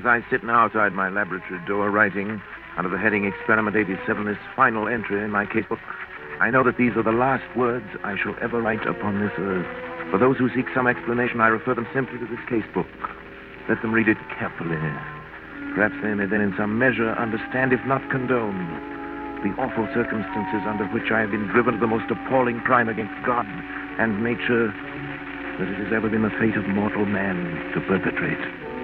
As I sit now outside my laboratory door writing, under the heading Experiment 87, this final entry in my casebook, I know that these are the last words I shall ever write upon this earth. For those who seek some explanation, I refer them simply to this casebook. Let them read it carefully. Perhaps they may then in some measure understand, if not condone, the awful circumstances under which I have been driven to the most appalling crime against God and nature that it has ever been the fate of mortal man to perpetrate.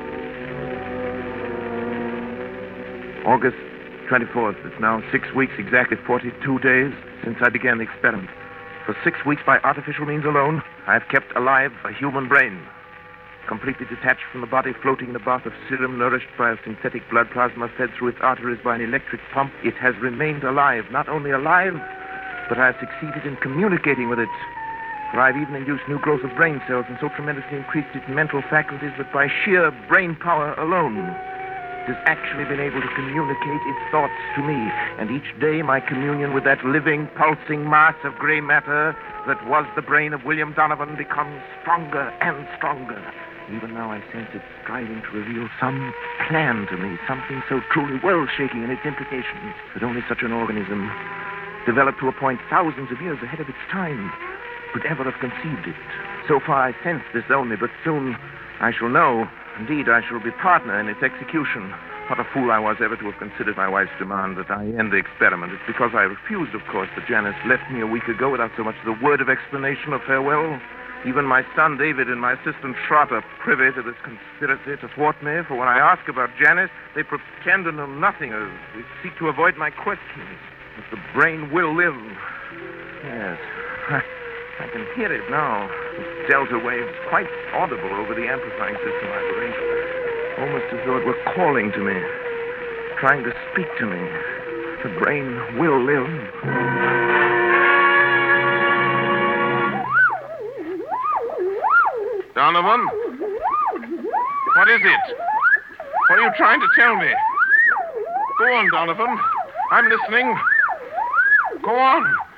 August 24th. It's now 6 weeks, exactly 42 days, since I began the experiment. For 6 weeks, by artificial means alone, I have kept alive a human brain. Completely detached from the body, floating in a bath of serum, nourished by a synthetic blood plasma fed through its arteries by an electric pump, it has remained alive. Not only alive, but I have succeeded in communicating with it. For I've even induced new growth of brain cells and so tremendously increased its mental faculties that by sheer brain power alone, it has actually been able to communicate its thoughts to me. And each day my communion with that living, pulsing mass of gray matter that was the brain of William Donovan becomes stronger and stronger. Even now I sense it striving to reveal some plan to me, something so truly world-shaking in its implications that only such an organism, developed to a point thousands of years ahead of its time, could ever have conceived it. So far I sense this only, but soon I shall know. Indeed, I shall be partner in its execution. What a fool I was ever to have considered my wife's demand that I end the experiment. It's because I refused, of course, that Janice left me a week ago without so much as a word of explanation or farewell. Even my son David and my assistant Schrott are privy to this conspiracy to thwart me, for when I ask about Janice, they pretend to know nothing, or they seek to avoid my questions. But the brain will live. Yes, I can hear it now. Its delta waves quite audible over the amplifying system I've arranged. Almost as though it were calling to me, trying to speak to me. The brain will live. Donovan? What is it? What are you trying to tell me? Go on, Donovan. I'm listening. Go on.